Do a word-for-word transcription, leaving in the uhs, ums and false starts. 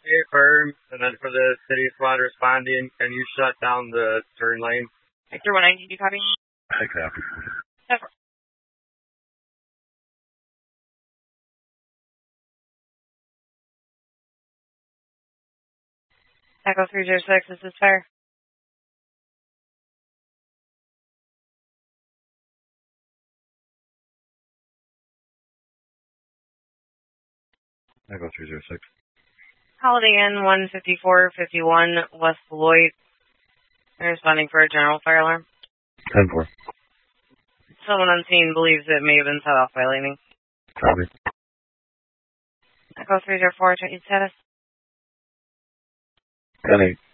Hey, firm, and then for the city squad responding, can you shut down the turn lane? Victor one nineteen, do you copy? I copy. Over. Echo three zero six, this is fire. Echo three zero six. Holiday Inn one fifty-four fifty-one West Beloit. They're responding for a general fire alarm. ten four. Someone on scene believes it may have been set off by lightning. Copy. Echo three zero four, check your status. ten eight.